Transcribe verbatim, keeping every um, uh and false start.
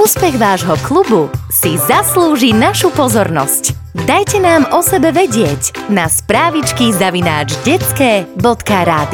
Úspech vášho klubu si zaslúži našu pozornosť. Dajte nám o sebe vedieť na správičky zavináč detské bodka rádio.